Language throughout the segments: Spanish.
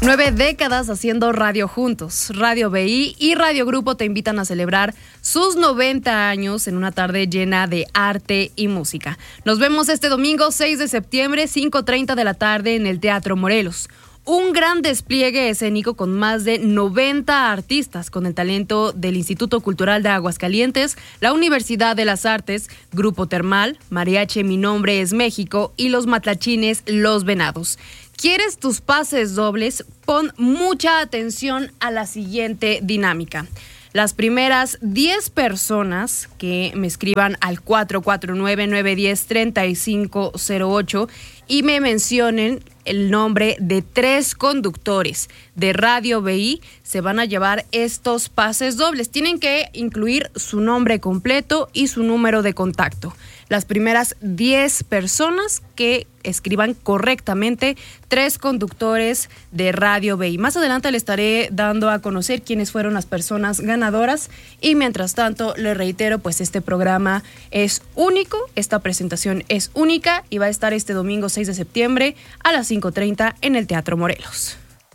9 décadas haciendo radio juntos. Radio BI y Radio Grupo te invitan a celebrar sus 90 años en una tarde llena de arte y música. Nos vemos este domingo 6 de septiembre, 5:30 de la tarde en el Teatro Morelos. Un gran despliegue escénico con más de 90 artistas con el talento del Instituto Cultural de Aguascalientes, la Universidad de las Artes, Grupo Termal, Mariachi Mi Nombre es México y los Matlachines Los Venados. ¿Quieres tus pases dobles? Pon mucha atención a la siguiente dinámica. Las primeras 10 personas que me escriban al 449-910-3508 y me mencionen el nombre de 3 conductores de Radio BI se van a llevar estos pases dobles. Tienen que incluir su nombre completo y su número de contacto. Las primeras 10 personas que escriban correctamente 3 conductores de Radio BI. Más adelante le estaré dando a conocer quiénes fueron las personas ganadoras y mientras tanto le reitero, pues este programa es único, esta presentación es única y va a estar este domingo 6 de septiembre a las 5:30 en el Teatro Morelos.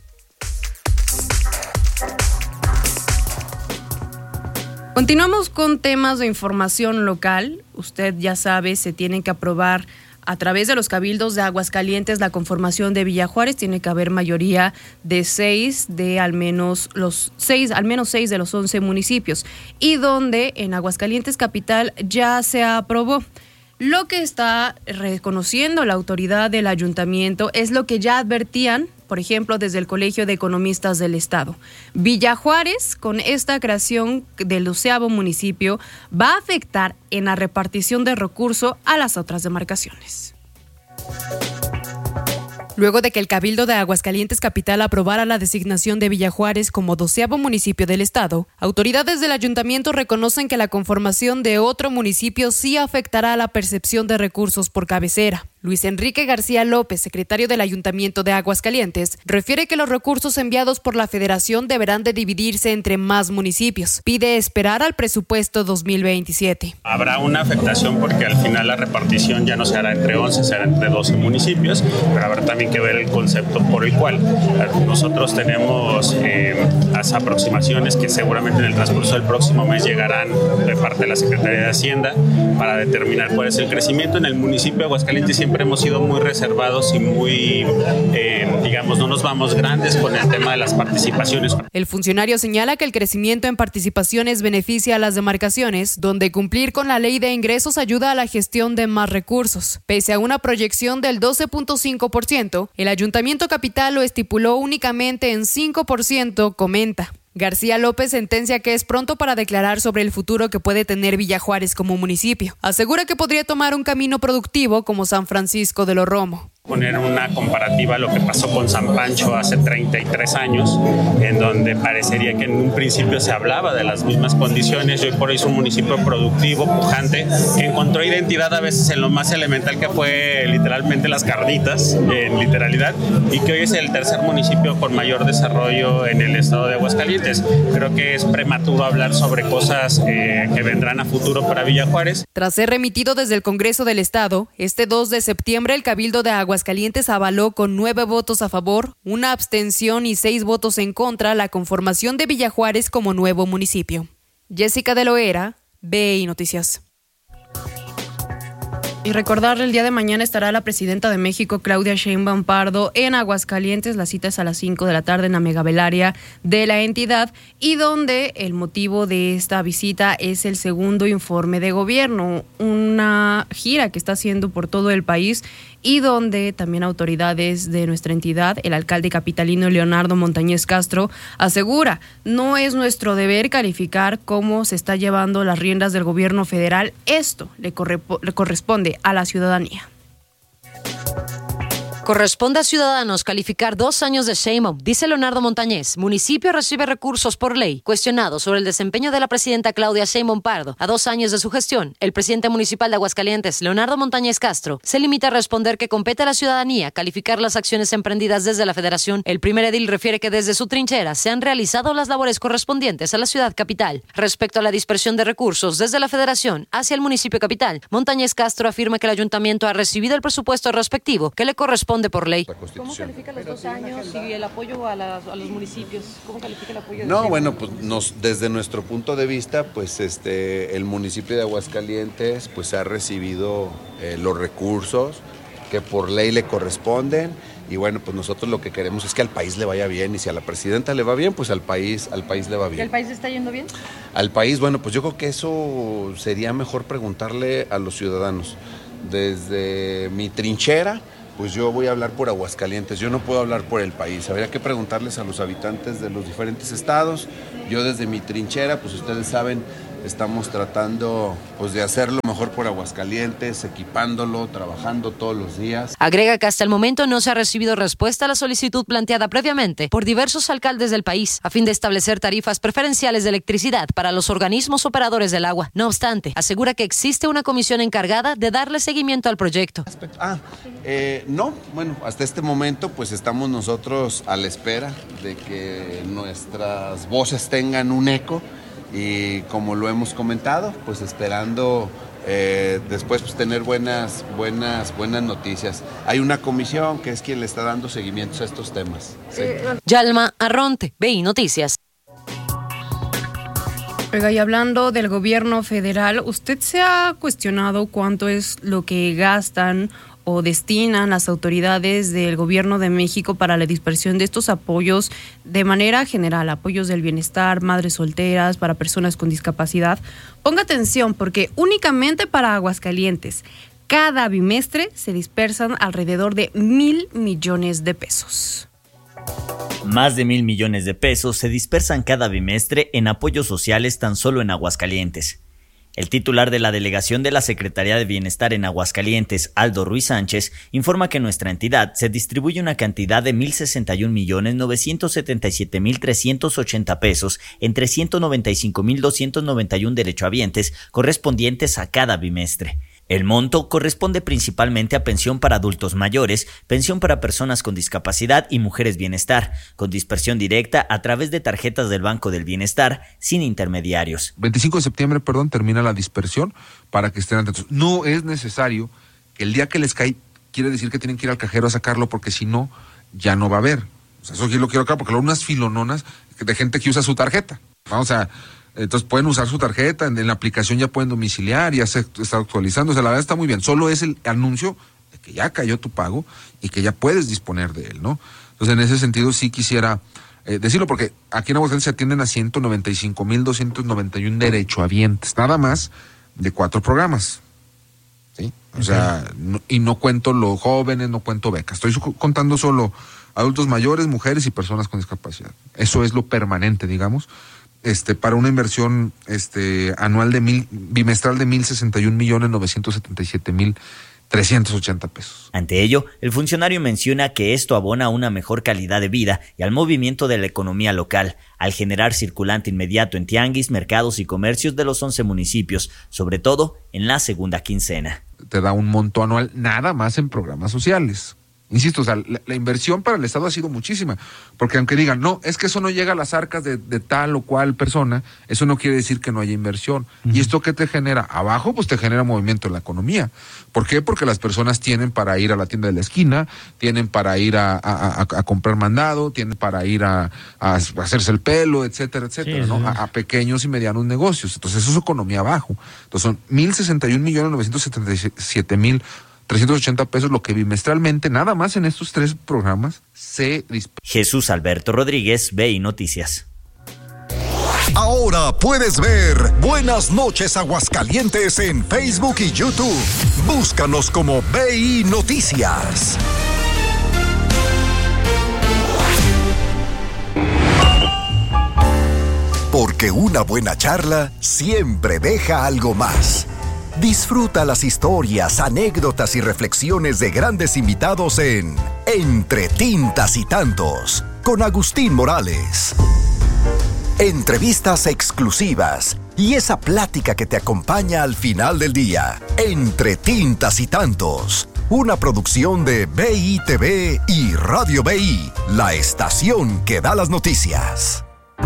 Continuamos con temas de información local. Usted ya sabe, se tienen que aprobar a través de los cabildos de Aguascalientes la conformación de Villa Juárez. Tiene que haber mayoría de 6 de al menos 6 de los 11 municipios. Y donde en Aguascalientes capital ya se aprobó. Lo que está reconociendo la autoridad del ayuntamiento es lo que ya advertían, por ejemplo, desde el Colegio de Economistas del Estado. Villa Juárez, con esta creación del 12º municipio, va a afectar en la repartición de recursos a las otras demarcaciones. Luego de que el Cabildo de Aguascalientes Capital aprobara la designación de Villa Juárez como 12º municipio del estado, autoridades del ayuntamiento reconocen que la conformación de otro municipio sí afectará a la percepción de recursos por cabecera. Luis Enrique García López, secretario del Ayuntamiento de Aguascalientes, refiere que los recursos enviados por la Federación deberán de dividirse entre más municipios. Pide esperar al presupuesto 2027. Habrá una afectación porque al final la repartición ya no se hará entre 11, se hará entre 12 municipios, pero habrá también que ver el concepto por el cual nosotros tenemos las aproximaciones que seguramente en el transcurso del próximo mes llegarán de parte de la Secretaría de Hacienda para determinar cuál es el crecimiento. En el municipio de Aguascalientes siempre hemos sido muy reservados y muy, no nos vamos grandes con el tema de las participaciones. El funcionario señala que el crecimiento en participaciones beneficia a las demarcaciones, donde cumplir con la ley de ingresos ayuda a la gestión de más recursos. Pese a una proyección del 12.5%, el Ayuntamiento Capital lo estipuló únicamente en 5%, comenta. García López sentencia que es pronto para declarar sobre el futuro que puede tener Villa Juárez como municipio. Asegura que podría tomar un camino productivo como San Francisco de los Romo. Poner una comparativa a lo que pasó con San Pancho hace 33 años, en donde parecería que en un principio se hablaba de las mismas condiciones y hoy por hoy es un municipio productivo, pujante, que encontró identidad a veces en lo más elemental que fue literalmente las carnitas, en literalidad, y que hoy es el tercer municipio con mayor desarrollo en el estado de Aguascalientes. Creo que es prematuro hablar sobre cosas que vendrán a futuro para Villa Juárez. Tras ser remitido desde el Congreso del Estado, este 2 de septiembre el Cabildo de Aguascalientes avaló con 9 votos a favor, 1 abstención y 6 votos en contra la conformación de Villa Juárez como nuevo municipio. Jessica de Loera, BI Noticias. Y recordarle, el día de mañana estará la presidenta de México, Claudia Sheinbaum Pardo, en Aguascalientes. La cita es a las 5 de la tarde en la megavelaria de la entidad y donde el motivo de esta visita es el segundo informe de gobierno, una gira que está haciendo por todo el país y donde también autoridades de nuestra entidad, el alcalde capitalino Leonardo Montañez Castro, asegura: no es nuestro deber calificar cómo se está llevando las riendas del gobierno federal. Esto le corresponde a la ciudadanía. Corresponde a ciudadanos calificar 2 años de Sheinbaum, dice Leonardo Montañez. Municipio recibe recursos por ley. Cuestionado sobre el desempeño de la presidenta Claudia Sheinbaum Pardo a 2 años de su gestión, el presidente municipal de Aguascalientes, Leonardo Montañez Castro, se limita a responder que compete a la ciudadanía calificar las acciones emprendidas desde la federación. El primer edil refiere que desde su trinchera se han realizado las labores correspondientes a la ciudad capital. Respecto a la dispersión de recursos desde la federación hacia el municipio capital, Montañez Castro afirma que el ayuntamiento ha recibido el presupuesto respectivo que le corresponde corresponde por ley. ¿Cómo califica los 2 años y el apoyo a los municipios? ¿Cómo califica el apoyo? No, bueno, pues desde nuestro punto de vista, pues el municipio de Aguascalientes pues ha recibido los recursos que por ley le corresponden. Y bueno, pues nosotros lo que queremos es que al país le vaya bien, y si a la presidenta le va bien, pues al país le va bien. ¿El país está yendo bien? Al país, bueno, pues yo creo que eso sería mejor preguntarle a los ciudadanos. Desde mi trinchera, pues yo voy a hablar por Aguascalientes, yo no puedo hablar por el país. Habría que preguntarles a los habitantes de los diferentes estados. Yo desde mi trinchera, pues ustedes saben, estamos tratando pues de hacerlo mejor por Aguascalientes, equipándolo, trabajando todos los días. Agrega que hasta el momento no se ha recibido respuesta a la solicitud planteada previamente por diversos alcaldes del país a fin de establecer tarifas preferenciales de electricidad para los organismos operadores del agua. No obstante, asegura que existe una comisión encargada de darle seguimiento al proyecto. No, bueno, hasta este momento pues estamos nosotros a la espera de que nuestras voces tengan un eco. Y como lo hemos comentado, pues esperando después pues tener buenas noticias. Hay una comisión que es quien le está dando seguimientos a estos temas. Sí. Yalma Arronte, BI Noticias. Oiga, y hablando del gobierno federal, ¿usted se ha cuestionado cuánto es lo que gastan o destinan las autoridades del gobierno de México para la dispersión de estos apoyos de manera general, apoyos del bienestar, madres solteras, para personas con discapacidad? Ponga atención, porque únicamente para Aguascalientes, cada bimestre se dispersan alrededor de 1,000 millones de pesos. Más de 1,000 millones de pesos se dispersan cada bimestre en apoyos sociales tan solo en Aguascalientes. El titular de la delegación de la Secretaría de Bienestar en Aguascalientes, Aldo Ruiz Sánchez, informa que en nuestra entidad se distribuye una cantidad de 1,061,977,380 pesos entre 195,291 derechohabientes correspondientes a cada bimestre. El monto corresponde principalmente a pensión para adultos mayores, pensión para personas con discapacidad y mujeres bienestar, con dispersión directa a través de tarjetas del Banco del Bienestar, sin intermediarios. 25 de septiembre, termina la dispersión para que estén atentos. No es necesario que el día que les cae, quiere decir que tienen que ir al cajero a sacarlo, porque si no, ya no va a haber. O sea, eso yo lo quiero acá, porque luego unas filononas de gente que usa su tarjeta. Vamos a... Entonces pueden usar su tarjeta, en la aplicación ya pueden domiciliar, ya se está actualizando, o sea, la verdad está muy bien. Solo es el anuncio de que ya cayó tu pago y que ya puedes disponer de él, ¿no? Entonces en ese sentido sí quisiera decirlo, porque aquí en Aguascalientes se atienden a 195,291 derechohabientes, nada más de 4 programas, ¿sí? O sea, no cuento los jóvenes, no cuento becas, estoy contando solo adultos mayores, mujeres y personas con discapacidad. Eso es lo permanente, digamos. Para una inversión anual bimestral de 1,061,977,380 pesos. Ante ello, el funcionario menciona que esto abona a una mejor calidad de vida y al movimiento de la economía local, al generar circulante inmediato en tianguis, mercados y comercios de los 11 municipios, sobre todo en la segunda quincena. Te da un monto anual nada más en programas sociales. Insisto, o sea, la inversión para el Estado ha sido muchísima, porque aunque digan, no, es que eso no llega a las arcas de tal o cual persona, eso no quiere decir que no haya inversión. Uh-huh. ¿Y esto qué te genera? Abajo, pues te genera movimiento en la economía. ¿Por qué? Porque las personas tienen para ir a la tienda de la esquina, tienen para ir a comprar mandado, tienen para ir a hacerse el pelo, etcétera, etcétera, sí, ¿no? Sí. A pequeños y medianos negocios. Entonces, eso es economía abajo. Entonces, son 1,061,977,380 pesos, lo que bimestralmente, nada más en estos 3 programas, se dispersa. Jesús Alberto Rodríguez, BI Noticias. Ahora puedes ver Buenas noches Aguascalientes en Facebook y YouTube. Búscanos como BI Noticias. Porque una buena charla siempre deja algo más. Disfruta las historias, anécdotas y reflexiones de grandes invitados en Entre Tintas y Tantos, con Agustín Morales. Entrevistas exclusivas y esa plática que te acompaña al final del día. Entre Tintas y Tantos, una producción de BITV y Radio BI, la estación que da las noticias.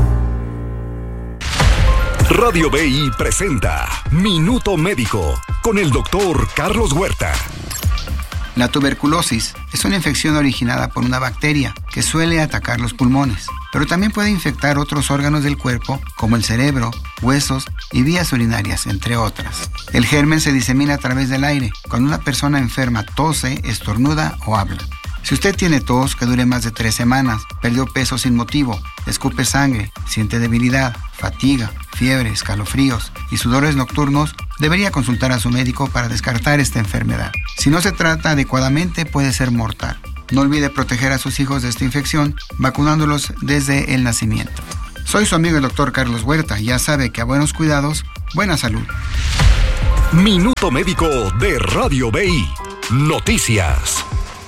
Radio BI presenta Minuto Médico con el doctor Carlos Huerta. La tuberculosis es una infección originada por una bacteria que suele atacar los pulmones, pero también puede infectar otros órganos del cuerpo como el cerebro, huesos y vías urinarias, entre otras. El germen se disemina a través del aire cuando una persona enferma tose, estornuda o habla. Si usted tiene tos que dure más de 3 semanas, perdió peso sin motivo, escupe sangre, siente debilidad, fatiga, fiebre, escalofríos y sudores nocturnos, debería consultar a su médico para descartar esta enfermedad. Si no se trata adecuadamente, puede ser mortal. No olvide proteger a sus hijos de esta infección, vacunándolos desde el nacimiento. Soy su amigo el Dr. Carlos Huerta. Ya sabe que a buenos cuidados, buena salud. Minuto Médico de Radio BI. Noticias.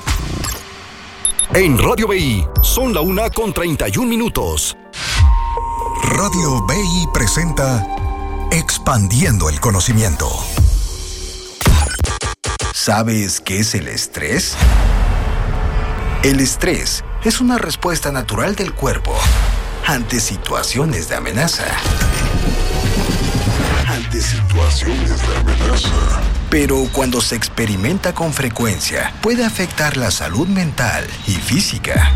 En Radio BI son la 1:31. Radio BI presenta Expandiendo el Conocimiento. ¿Sabes qué es el estrés? El estrés es una respuesta natural del cuerpo ante situaciones de amenaza. Pero cuando se experimenta con frecuencia, puede afectar la salud mental y física.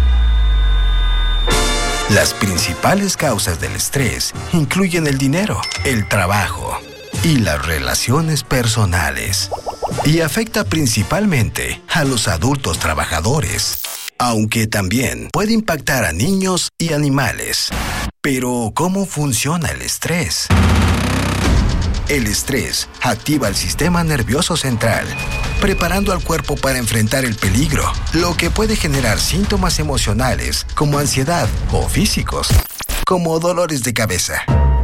Las principales causas del estrés incluyen el dinero, el trabajo y las relaciones personales. Y afecta principalmente a los adultos trabajadores, aunque también puede impactar a niños y animales. Pero, ¿cómo funciona el estrés? El estrés activa el sistema nervioso central, preparando al cuerpo para enfrentar el peligro, lo que puede generar síntomas emocionales como ansiedad o físicos, como dolores de cabeza.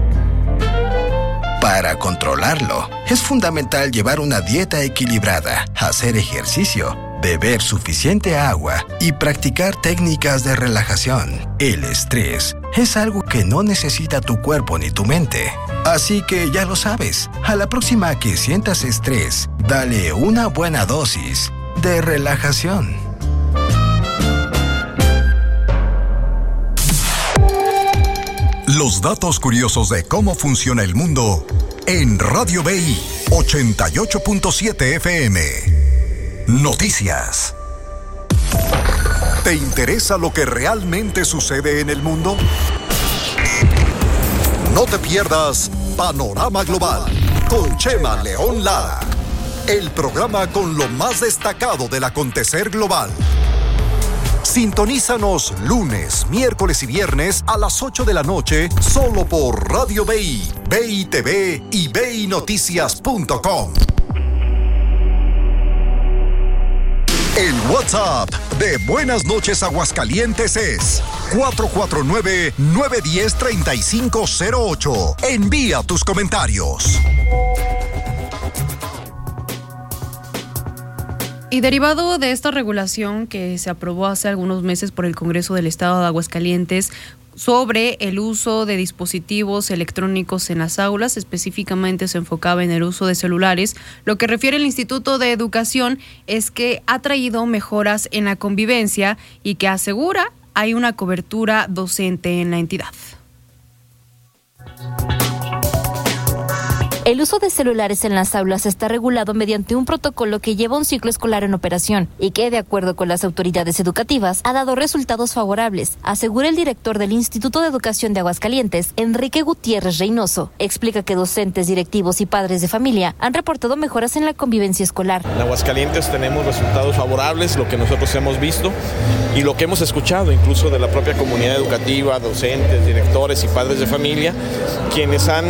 Para controlarlo, es fundamental llevar una dieta equilibrada, hacer ejercicio, beber suficiente agua y practicar técnicas de relajación. El estrés es algo que no necesita tu cuerpo ni tu mente. Así que ya lo sabes, a la próxima que sientas estrés, dale una buena dosis de relajación. Los datos curiosos de cómo funciona el mundo en Radio BI 88.7 FM. Noticias. ¿Te interesa lo que realmente sucede en el mundo? No te pierdas Panorama Global con Chema León Lara, el programa con lo más destacado del acontecer global. Sintonízanos lunes, miércoles y viernes a las 8 de la noche solo por Radio BI, BI TV y BINoticias.com. El WhatsApp de Buenas Noches Aguascalientes es 449-910-3508. Envía tus comentarios. Y derivado de esta regulación que se aprobó hace algunos meses por el Congreso del Estado de Aguascalientes sobre el uso de dispositivos electrónicos en las aulas, específicamente se enfocaba en el uso de celulares, lo que refiere el Instituto de Educación es que ha traído mejoras en la convivencia y que asegura hay una cobertura docente en la entidad. El uso de celulares en las aulas está regulado mediante un protocolo que lleva un ciclo escolar en operación y que, de acuerdo con las autoridades educativas, ha dado resultados favorables, asegura el director del Instituto de Educación de Aguascalientes, Enrique Gutiérrez Reynoso. Explica que docentes, directivos y padres de familia han reportado mejoras en la convivencia escolar. En Aguascalientes tenemos resultados favorables, lo que nosotros hemos visto y lo que hemos escuchado incluso de la propia comunidad educativa, docentes, directores y padres de familia, quienes han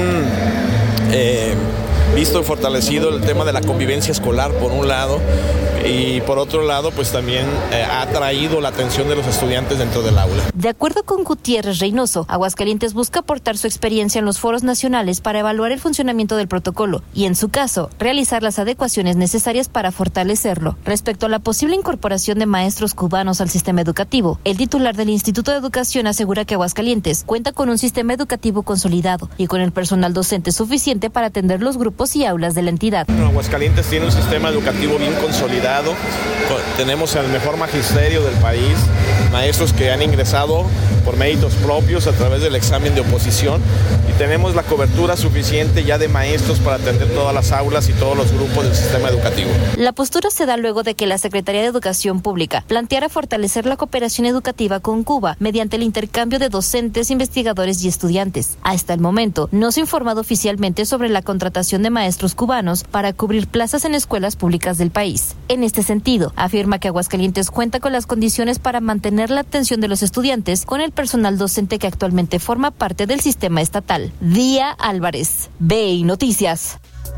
visto y fortalecido el tema de la convivencia escolar por un lado y por otro lado pues también ha atraído la atención de los estudiantes dentro del aula. De acuerdo con Gutiérrez Reynoso, Aguascalientes busca aportar su experiencia en los foros nacionales para evaluar el funcionamiento del protocolo y en su caso realizar las adecuaciones necesarias para fortalecerlo. Respecto a la posible incorporación de maestros cubanos al sistema educativo, el titular del Instituto de Educación asegura que Aguascalientes cuenta con un sistema educativo consolidado y con el personal docente suficiente para atender los grupos equipos y aulas de la entidad. Aguascalientes tiene un sistema educativo bien consolidado, tenemos el mejor magisterio del país, maestros que han ingresado por méritos propios a través del examen de oposición y tenemos la cobertura suficiente ya de maestros para atender todas las aulas y todos los grupos del sistema educativo. La postura se da luego de que la Secretaría de Educación Pública planteara fortalecer la cooperación educativa con Cuba mediante el intercambio de docentes, investigadores y estudiantes. Hasta el momento, no se ha informado oficialmente sobre la contratación de maestros cubanos para cubrir plazas en escuelas públicas del país. En este sentido, afirma que Aguascalientes cuenta con las condiciones para mantener la atención de los estudiantes con el personal docente que actualmente forma parte del sistema estatal. Día Álvarez, BI Noticias.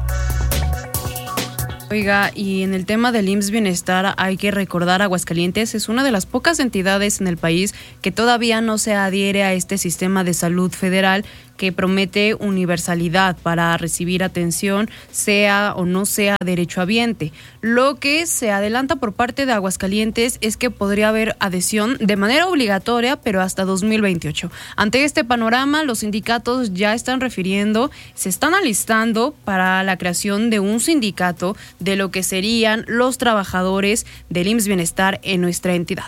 Oiga, y en el tema del IMSS Bienestar hay que recordar, Aguascalientes es una de las pocas entidades en el país que todavía no se adhiere a este sistema de salud federal que promete universalidad para recibir atención, sea o no sea derechohabiente. Lo que se adelanta por parte de Aguascalientes es que podría haber adhesión de manera obligatoria, pero hasta 2028. Ante este panorama, los sindicatos ya están se están alistando para la creación de un sindicato de lo que serían los trabajadores del IMSS Bienestar en nuestra entidad.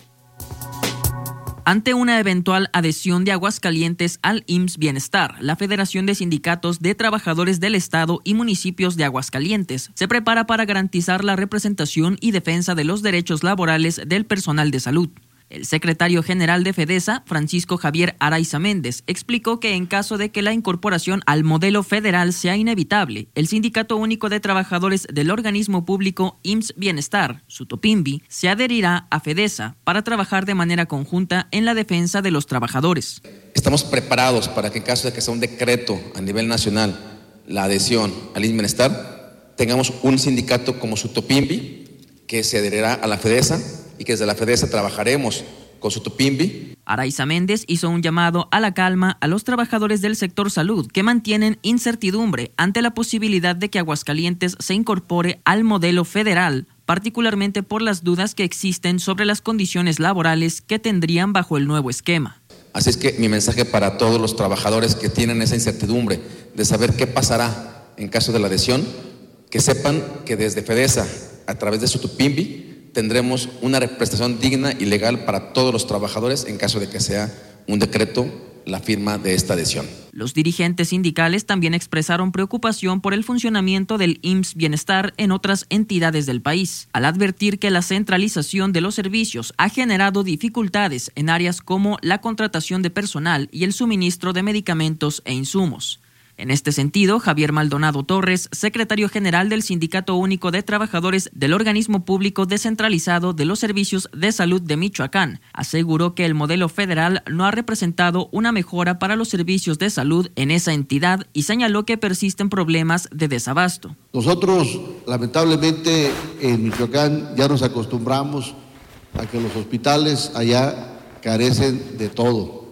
Ante una eventual adhesión de Aguascalientes al IMSS Bienestar, la Federación de Sindicatos de Trabajadores del Estado y Municipios de Aguascalientes se prepara para garantizar la representación y defensa de los derechos laborales del personal de salud. El secretario general de FEDESA, Francisco Javier Araiza Méndez, explicó que en caso de que la incorporación al modelo federal sea inevitable, el Sindicato Único de Trabajadores del organismo público IMSS Bienestar, Sutopimbi, se adherirá a FEDESA para trabajar de manera conjunta en la defensa de los trabajadores. Estamos preparados para que en caso de que sea un decreto a nivel nacional la adhesión al IMSS Bienestar, tengamos un sindicato como Sutopimbi que se adherirá a la FEDESA y que desde la FEDESA trabajaremos con Sutopimbi. Araiza Méndez hizo un llamado a la calma a los trabajadores del sector salud que mantienen incertidumbre ante la posibilidad de que Aguascalientes se incorpore al modelo federal, particularmente por las dudas que existen sobre las condiciones laborales que tendrían bajo el nuevo esquema. Así es que mi mensaje para todos los trabajadores que tienen esa incertidumbre de saber qué pasará en caso de la adhesión, que sepan que desde FEDESA, a través de Sutopimbi, tendremos una representación digna y legal para todos los trabajadores en caso de que sea un decreto la firma de esta adhesión. Los dirigentes sindicales también expresaron preocupación por el funcionamiento del IMSS Bienestar en otras entidades del país, al advertir que la centralización de los servicios ha generado dificultades en áreas como la contratación de personal y el suministro de medicamentos e insumos. En este sentido, Javier Maldonado Torres, secretario general del Sindicato Único de Trabajadores del Organismo Público Descentralizado de los Servicios de Salud de Michoacán, aseguró que el modelo federal no ha representado una mejora para los servicios de salud en esa entidad y señaló que persisten problemas de desabasto. Nosotros, lamentablemente, en Michoacán ya nos acostumbramos a que los hospitales allá carecen de todo.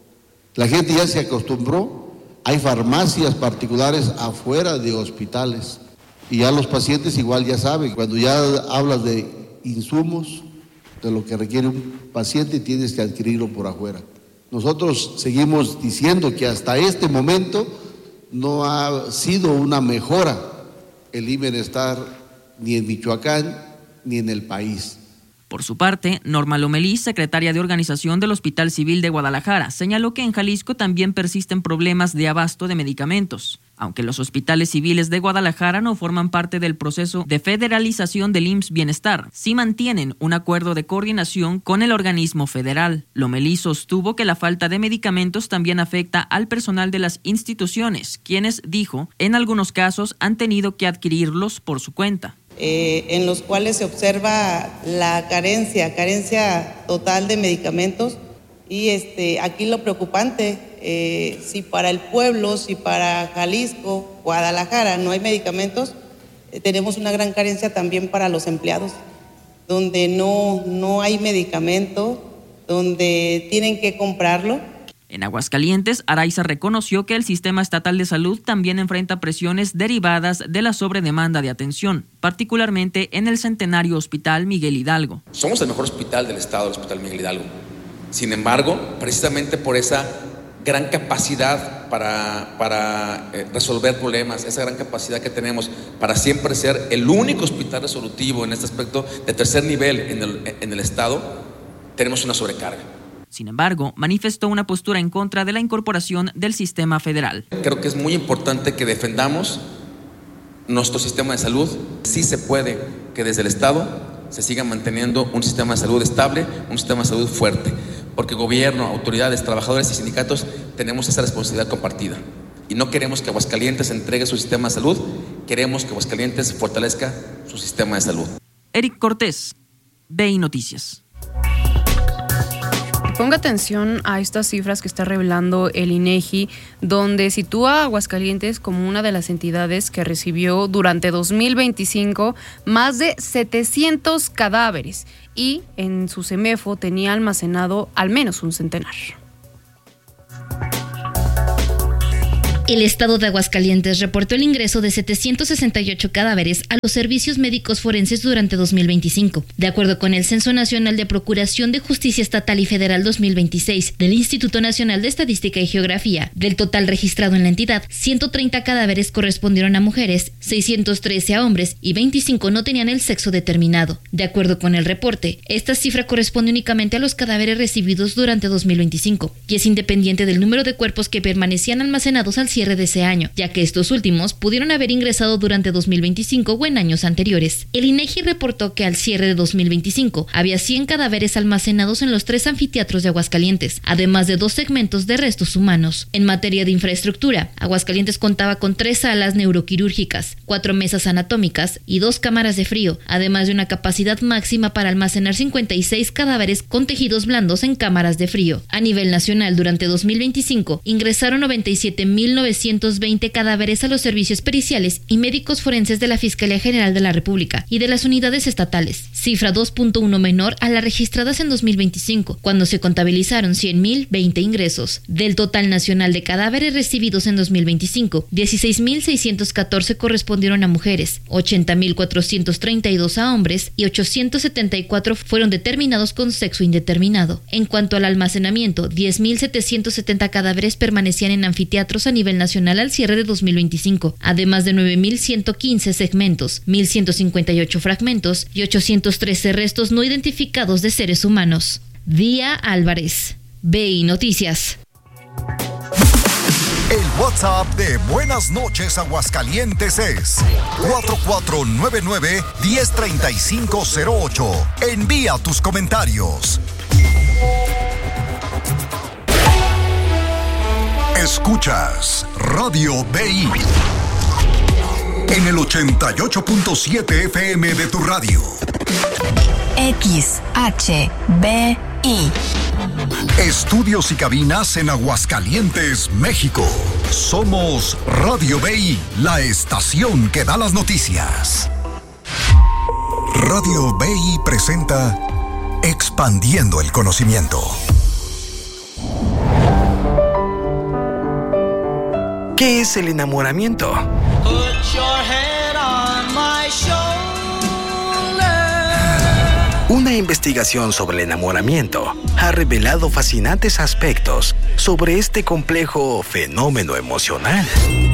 La gente ya se acostumbró. Hay farmacias particulares afuera de hospitales y ya los pacientes igual ya saben, cuando ya hablas de insumos, de lo que requiere un paciente, tienes que adquirirlo por afuera. Nosotros seguimos diciendo que hasta este momento no ha sido una mejora el IMSS Bienestar ni en Michoacán ni en el país. Por su parte, Norma Lomelí, secretaria de Organización del Hospital Civil de Guadalajara, señaló que en Jalisco también persisten problemas de abasto de medicamentos. Aunque los hospitales civiles de Guadalajara no forman parte del proceso de federalización del IMSS Bienestar, sí mantienen un acuerdo de coordinación con el organismo federal. Lomelí sostuvo que la falta de medicamentos también afecta al personal de las instituciones, quienes, dijo, en algunos casos han tenido que adquirirlos por su cuenta. En los cuales se observa la carencia total de medicamentos y aquí lo preocupante, si para el pueblo, si para Jalisco, Guadalajara no hay medicamentos, tenemos una gran carencia también para los empleados, donde no hay medicamento, donde tienen que comprarlo. En Aguascalientes, Araiza reconoció que el sistema estatal de salud también enfrenta presiones derivadas de la sobredemanda de atención, particularmente en el centenario Hospital Miguel Hidalgo. Somos el mejor hospital del estado, el Hospital Miguel Hidalgo. Sin embargo, precisamente por esa gran capacidad resolver problemas, esa gran capacidad que tenemos para siempre ser el único hospital resolutivo en este aspecto de tercer nivel en el Estado, tenemos una sobrecarga. Sin embargo, manifestó una postura en contra de la incorporación del sistema federal. Creo que es muy importante que defendamos nuestro sistema de salud. Sí se puede que desde el Estado se siga manteniendo un sistema de salud estable, un sistema de salud fuerte, porque gobierno, autoridades, trabajadores y sindicatos tenemos esa responsabilidad compartida. Y no queremos que Aguascalientes entregue su sistema de salud, queremos que Aguascalientes fortalezca su sistema de salud. Eric Cortés, BI Noticias. Ponga atención a estas cifras que está revelando el INEGI, donde sitúa a Aguascalientes como una de las entidades que recibió durante 2025 más de 700 cadáveres y en su CEMEFO tenía almacenado al menos un centenar. El estado de Aguascalientes reportó el ingreso de 768 cadáveres a los servicios médicos forenses durante 2025. De acuerdo con el Censo Nacional de Procuración de Justicia Estatal y Federal 2026 del Instituto Nacional de Estadística y Geografía, del total registrado en la entidad, 130 cadáveres correspondieron a mujeres, 613 a hombres y 25 no tenían el sexo determinado. De acuerdo con el reporte, esta cifra corresponde únicamente a los cadáveres recibidos durante 2025 y es independiente del número de cuerpos que permanecían almacenados al cierre de ese año, ya que estos últimos pudieron haber ingresado durante 2025 o en años anteriores. El INEGI reportó que al cierre de 2025 había 100 cadáveres almacenados en los 3 anfiteatros de Aguascalientes, además de 2 segmentos de restos humanos. En materia de infraestructura, Aguascalientes contaba con 3 salas neuroquirúrgicas, 4 mesas anatómicas y 2 cámaras de frío, además de una capacidad máxima para almacenar 56 cadáveres con tejidos blandos en cámaras de frío. A nivel nacional, durante 2025 ingresaron 97.920 cadáveres a los servicios periciales y médicos forenses de la Fiscalía General de la República y de las unidades estatales, cifra 2.1 menor a las registradas en 2025, cuando se contabilizaron 100.020 ingresos. Del total nacional de cadáveres recibidos en 2025, 16.614 correspondieron a mujeres, 80.432 a hombres y 874 fueron determinados con sexo indeterminado. En cuanto al almacenamiento, 10.770 cadáveres permanecían en anfiteatros a nivel nacional al cierre de 2025, además de 9.115 segmentos, 1.158 fragmentos y 813 restos no identificados de seres humanos. Día Álvarez, BI Noticias. El WhatsApp de Buenas Noches Aguascalientes es 4499-103508. Envía tus comentarios. Escuchas Radio BI en el 88.7 FM de tu radio. XHBI. Estudios y cabinas en Aguascalientes, México. Somos Radio BI, la estación que da las noticias. Radio BI presenta Expandiendo el Conocimiento. ¿Qué es el enamoramiento? Una investigación sobre el enamoramiento ha revelado fascinantes aspectos sobre este complejo fenómeno emocional.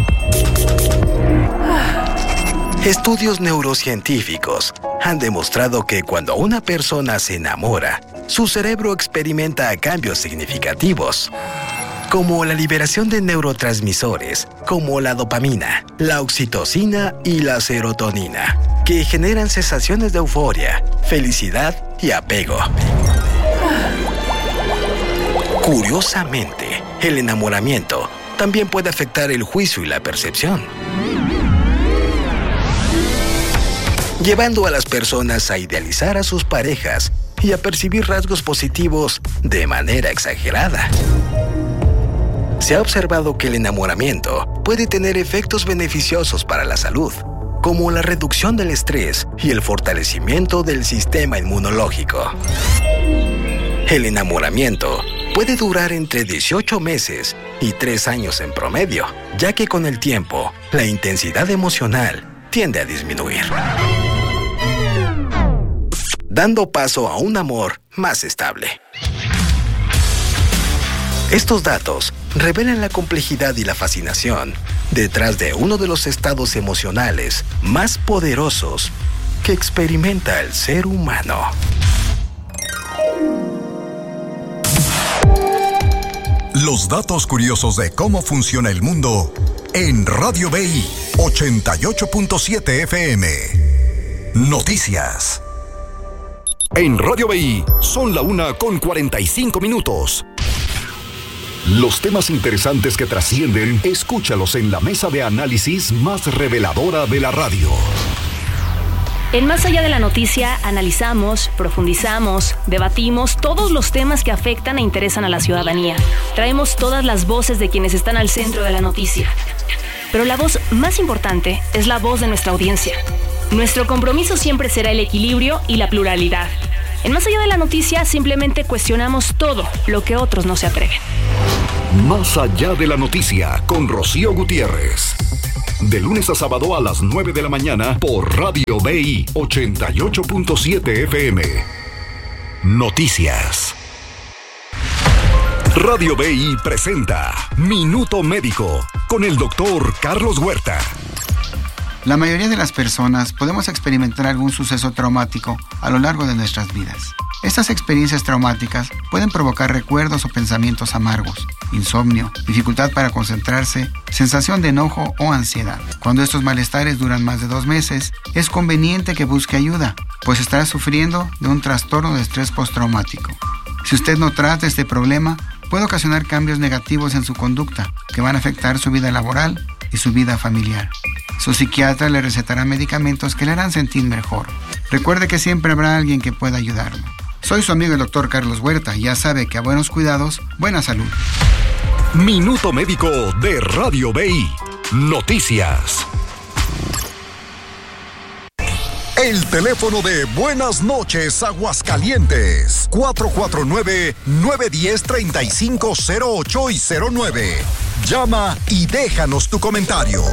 Estudios neurocientíficos han demostrado que cuando una persona se enamora, su cerebro experimenta cambios significativos, como la liberación de neurotransmisores, como la dopamina, la oxitocina y la serotonina, que generan sensaciones de euforia, felicidad y apego. Curiosamente, el enamoramiento también puede afectar el juicio y la percepción, llevando a las personas a idealizar a sus parejas y a percibir rasgos positivos de manera exagerada. Se ha observado que el enamoramiento puede tener efectos beneficiosos para la salud, como la reducción del estrés y el fortalecimiento del sistema inmunológico. El enamoramiento puede durar entre 18 meses y 3 años en promedio, ya que con el tiempo, la intensidad emocional tiende a disminuir, dando paso a un amor más estable. Estos datos revelan la complejidad y la fascinación detrás de uno de los estados emocionales más poderosos que experimenta el ser humano. Los datos curiosos de cómo funciona el mundo en Radio BI 88.7 FM. Noticias. En Radio BI son la 1:45. Los temas interesantes que trascienden, escúchalos en la mesa de análisis más reveladora de la radio. En Más Allá de la Noticia, analizamos, profundizamos, debatimos todos los temas que afectan e interesan a la ciudadanía. Traemos todas las voces de quienes están al centro de la noticia. Pero la voz más importante es la voz de nuestra audiencia. Nuestro compromiso siempre será el equilibrio y la pluralidad. En Más Allá de la Noticia, simplemente cuestionamos todo lo que otros no se atreven. Más Allá de la Noticia, con Rocío Gutiérrez. De lunes a sábado a las 9 de la mañana por Radio BI 88.7 FM. Noticias. Radio BI presenta Minuto Médico con el doctor Carlos Huerta. La mayoría de las personas podemos experimentar algún suceso traumático a lo largo de nuestras vidas. Estas experiencias traumáticas pueden provocar recuerdos o pensamientos amargos, insomnio, dificultad para concentrarse, sensación de enojo o ansiedad. Cuando estos malestares duran más de 2 meses, es conveniente que busque ayuda, pues estará sufriendo de un trastorno de estrés postraumático. Si usted no trata este problema, puede ocasionar cambios negativos en su conducta, que van a afectar su vida laboral y su vida familiar. Su psiquiatra le recetará medicamentos que le harán sentir mejor. Recuerde que siempre habrá alguien que pueda ayudarlo. Soy su amigo el doctor Carlos Huerta y ya sabe que a buenos cuidados, buena salud. Minuto Médico de Radio BI. Noticias. El teléfono de Buenas Noches Aguascalientes. 449-910-3508 y 09. Llama y déjanos tu comentario.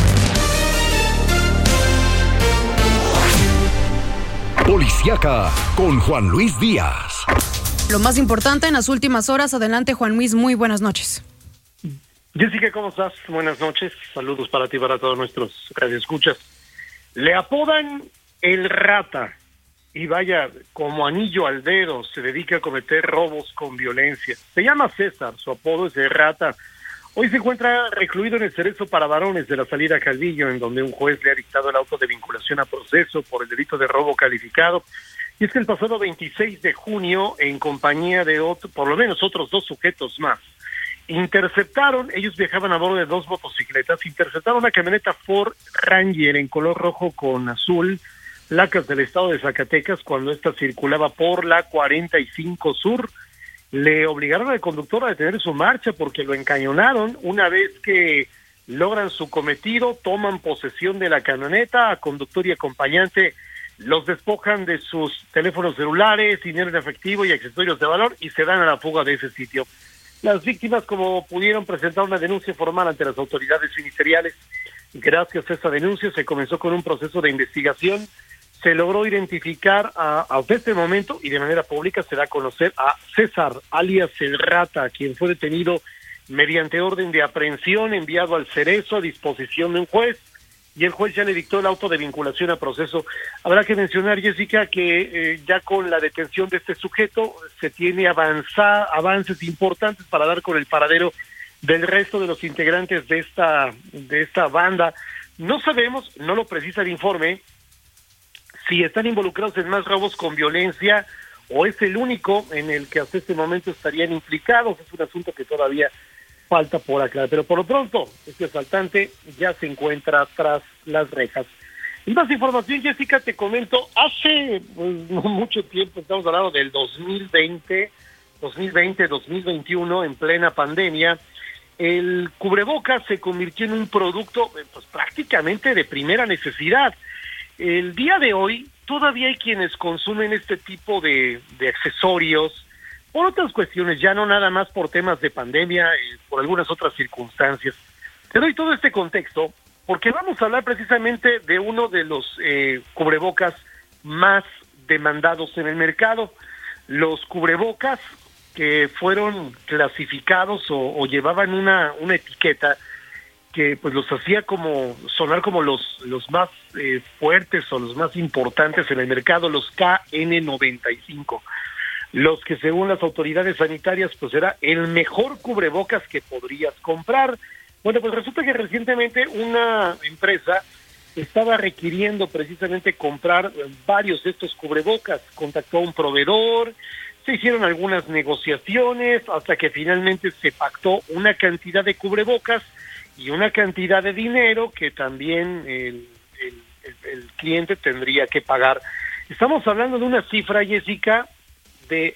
Policiaca con Juan Luis Díaz. Lo más importante en las últimas horas. Adelante, Juan Luis, muy buenas noches. Jessica, ¿cómo estás? Buenas noches. Saludos para ti y para todos nuestros radioescuchas. Le apodan el Rata. Y vaya, como anillo al dedo, se dedica a cometer robos con violencia. Se llama César, su apodo es el Rata. Hoy se encuentra recluido en el Cerezo para Varones de la Salida Calvillo, en donde un juez le ha dictado el auto de vinculación a proceso por el delito de robo calificado. Y es que el pasado 26 de junio, en compañía de por lo menos otros 2 sujetos más, ellos viajaban a bordo de 2 motocicletas, interceptaron una camioneta Ford Ranger en color rojo con azul, placas del estado de Zacatecas, cuando ésta circulaba por la 45 Sur. Le obligaron al conductor a detener su marcha porque lo encañonaron. Una vez que logran su cometido, toman posesión de la camioneta, a conductor y acompañante los despojan de sus teléfonos celulares, dinero en efectivo y accesorios de valor y se dan a la fuga de ese sitio. Las víctimas, como pudieron, presentar una denuncia formal ante las autoridades ministeriales. Gracias a esa denuncia se comenzó con un proceso de investigación. Se logró identificar hasta este momento y de manera pública se da a conocer a César, alias el Rata, quien fue detenido mediante orden de aprehensión, enviado al Cerezo a disposición de un juez, y el juez ya le dictó el auto de vinculación a proceso. Habrá que mencionar, Jessica, que ya con la detención de este sujeto se tiene avances importantes para dar con el paradero del resto de los integrantes de esta banda. No sabemos, no lo precisa el informe, si están involucrados en más robos con violencia o es el único en el que hasta este momento estarían implicados. Es un asunto que todavía falta por aclarar, pero por lo pronto este asaltante ya se encuentra tras las rejas. Y más información, Jessica, te comento, hace no mucho tiempo, estamos hablando del 2020-2021, en plena pandemia, el cubrebocas se convirtió en un producto pues prácticamente de primera necesidad. El día de hoy todavía hay quienes consumen este tipo de accesorios por otras cuestiones, ya no nada más por temas de pandemia, por algunas otras circunstancias. Te doy todo este contexto porque vamos a hablar precisamente de uno de los cubrebocas más demandados en el mercado. Los cubrebocas que fueron clasificados o llevaban una etiqueta que pues los hacía como sonar como los más fuertes o los más importantes en el mercado, los KN95, los que según las autoridades sanitarias pues era el mejor cubrebocas que podrías comprar. Bueno, pues resulta que recientemente una empresa estaba requiriendo precisamente comprar varios de estos cubrebocas, contactó a un proveedor, se hicieron algunas negociaciones hasta que finalmente se pactó una cantidad de cubrebocas y una cantidad de dinero que también el cliente tendría que pagar. Estamos hablando de una cifra, Jessica, de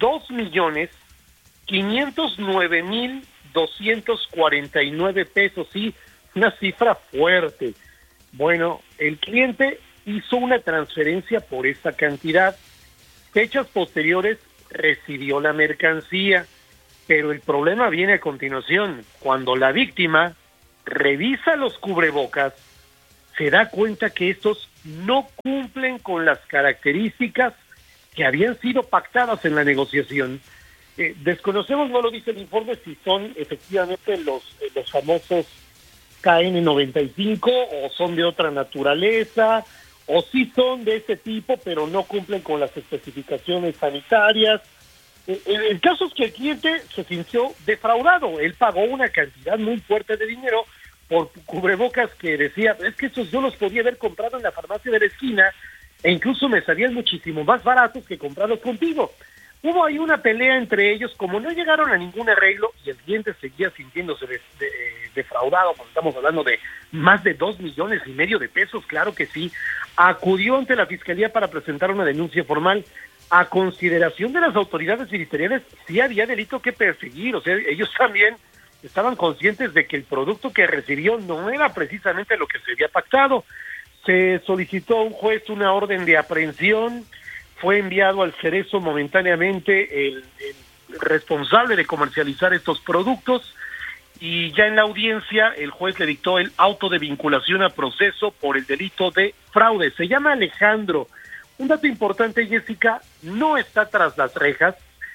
2,509,249 pesos, sí, una cifra fuerte. Bueno, el cliente hizo una transferencia por esa cantidad. Fechas posteriores recibió la mercancía, pero el problema viene a continuación. Cuando la víctima revisa los cubrebocas, se da cuenta que estos no cumplen con las características que habían sido pactadas en la negociación. Desconocemos, no lo dice el informe, si son efectivamente los famosos KN95 o son de otra naturaleza, o sí son de ese tipo, pero no cumplen con las especificaciones sanitarias. El caso es que el cliente se sintió defraudado. Él pagó una cantidad muy fuerte de dinero por cubrebocas que decía, es que esos yo los podía haber comprado en la farmacia de la esquina e incluso me salían muchísimo más baratos que comprarlos contigo. Hubo ahí una pelea entre ellos, como no llegaron a ningún arreglo y el cliente seguía sintiéndose defraudado, porque estamos hablando de más de 2,5 millones de pesos, claro que sí, acudió ante la Fiscalía para presentar una denuncia formal. A consideración de las autoridades ministeriales, sí había delito que perseguir, o sea, ellos también estaban conscientes de que el producto que recibió no era precisamente lo que se había pactado. Se solicitó a un juez una orden de aprehensión, fue enviado al Cerezo momentáneamente el responsable de comercializar estos productos y ya en la audiencia el juez le dictó el auto de vinculación a proceso por el delito de fraude. Se llama Alejandro. Un dato importante, Jessica, no está tras las rejas.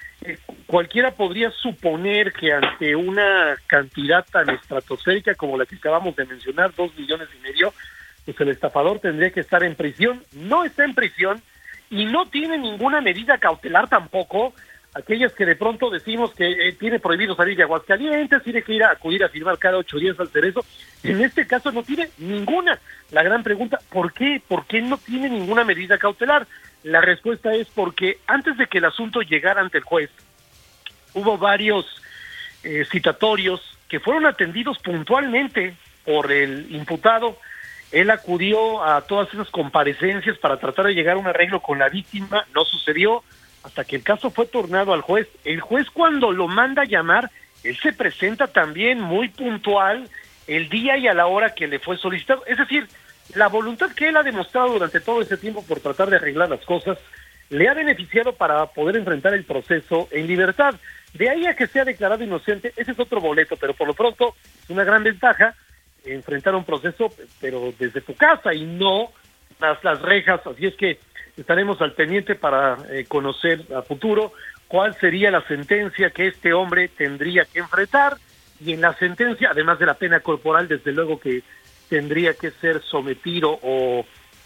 Cualquiera podría suponer que ante una cantidad tan estratosférica como la que acabamos de mencionar, 2,5 millones, pues el estafador tendría que estar en prisión. No está en prisión y no tiene ninguna medida cautelar tampoco. Aquellas que de pronto decimos que tiene prohibido salir de Aguascalientes, tiene que acudir a firmar cada 8 días al Cerezo. En este caso no tiene ninguna. La gran pregunta, ¿por qué? ¿Por qué no tiene ninguna medida cautelar? La respuesta es porque antes de que el asunto llegara ante el juez, hubo varios citatorios que fueron atendidos puntualmente por el imputado. Él acudió a todas esas comparecencias para tratar de llegar a un arreglo con la víctima, no sucedió, hasta que el caso fue turnado al juez. El juez, cuando lo manda a llamar, él se presenta también muy puntual el día y a la hora que le fue solicitado. Es decir, la voluntad que él ha demostrado durante todo ese tiempo por tratar de arreglar las cosas le ha beneficiado para poder enfrentar el proceso en libertad. De ahí a que sea declarado inocente, ese es otro boleto, pero por lo pronto es una gran ventaja enfrentar un proceso, pero desde tu casa y no tras las rejas. Así es que estaremos al pendiente para conocer a futuro cuál sería la sentencia que este hombre tendría que enfrentar, y en la sentencia, además de la pena corporal, desde luego que tendría que ser sometido o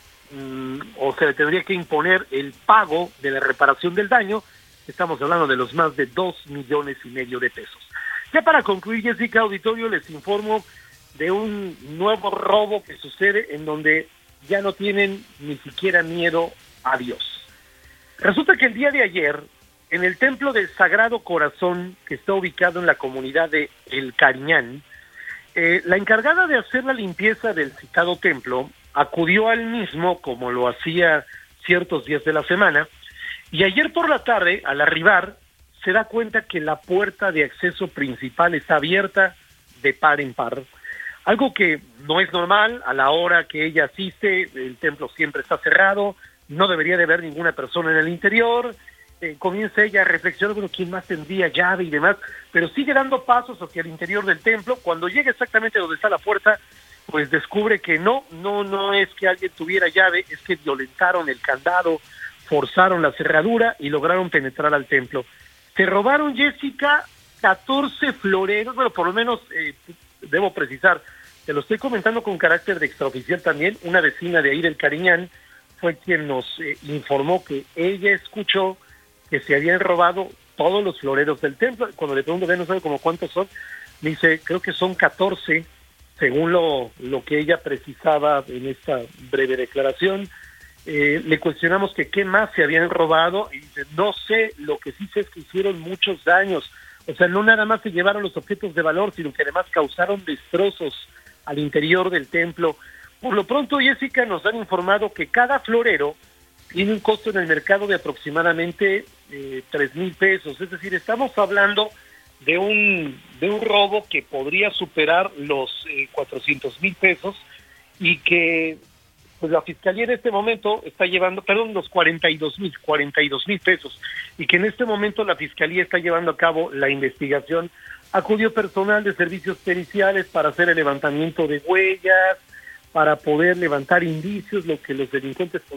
se le tendría que imponer el pago de la reparación del daño. Estamos hablando de los más de 2,5 millones de pesos. Ya para concluir, Jessica, auditorio, les informo de un nuevo robo que sucede en donde ya no tienen ni siquiera miedo a Dios. Resulta que el día de ayer, en el templo del Sagrado Corazón, que está ubicado en la comunidad de El Cariñán, la encargada de hacer la limpieza del citado templo acudió al mismo, como lo hacía ciertos días de la semana, y ayer por la tarde, al arribar, se da cuenta que la puerta de acceso principal está abierta de par en par, algo que no es normal. A la hora que ella asiste, el templo siempre está cerrado, no debería de haber ninguna persona en el interior. Comienza ella a reflexionar, bueno, ¿quién más tendría llave y demás? Pero sigue dando pasos hacia el interior del templo. Cuando llega exactamente donde está la puerta, pues descubre que no es que alguien tuviera llave, es que violentaron el candado, forzaron la cerradura y lograron penetrar al templo. Se robaron, Jessica, 14 floreros, bueno, por lo menos debo precisar, te lo estoy comentando con carácter de extraoficial también. Una vecina de ahí del Cariñán fue quien nos informó que ella escuchó que se habían robado todos los floreros del templo. Cuando le pregunto, no sabe como cuántos son, me dice, creo que son 14, según lo que ella precisaba en esta breve declaración. Le cuestionamos que qué más se habían robado y dice, no sé, lo que sí sé es que hicieron muchos daños. O sea, no nada más se llevaron los objetos de valor, sino que además causaron destrozos al interior del templo. Por lo pronto, Jessica, nos han informado que cada florero tiene un costo en el mercado de aproximadamente 3,000 pesos. Es decir, estamos hablando de un robo que podría superar los 400,000 pesos y que pues la Fiscalía en este momento está llevando, los 42,000 pesos, y que en este momento la Fiscalía está llevando a cabo la investigación. Acudió personal de servicios periciales para hacer el levantamiento de huellas, para poder levantar indicios, lo que los delincuentes